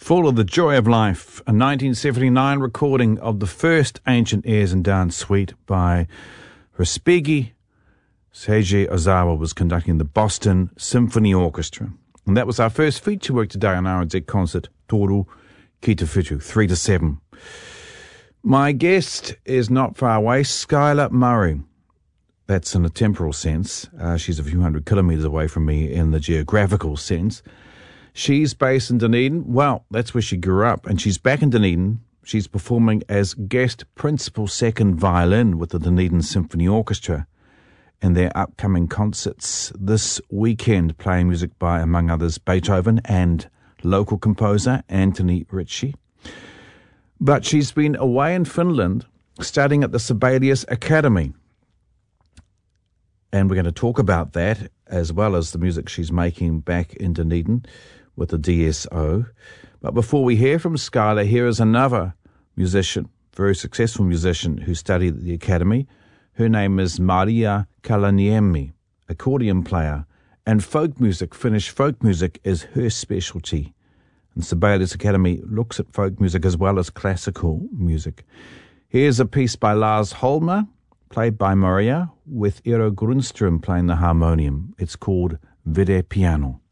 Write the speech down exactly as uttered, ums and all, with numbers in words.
Full of the Joy of Life, a nineteen seventy-nine recording of the first Ancient Airs and Dance Suite by Respighi. Seiji Ozawa was conducting the Boston Symphony Orchestra. And that was our first feature work today on R and Z Concert, Toru Kitafutu, three to seven. My guest is not far away, Skylar Murray. That's in a temporal sense. Uh, she's a few hundred kilometres away from me in the geographical sense. She's based in Dunedin. Well, that's where she grew up, and she's back in Dunedin. She's performing as guest principal second violin with the Dunedin Symphony Orchestra in their upcoming concerts this weekend, playing music by, among others, Beethoven and local composer Anthony Ritchie. But she's been away in Finland studying at the Sibelius Academy. And we're going to talk about that, as well as the music she's making back in Dunedin with the D S O. But before we hear from Skylar, here is another musician, very successful musician who studied at the Academy. Her name is Maria Kalaniemi, accordion player, and folk music, Finnish folk music, is her specialty. And Sibelius Academy looks at folk music as well as classical music. Here's a piece by Lars Holmer, played by Maria, with Eero Grundström playing the harmonium. It's called Vide Piano.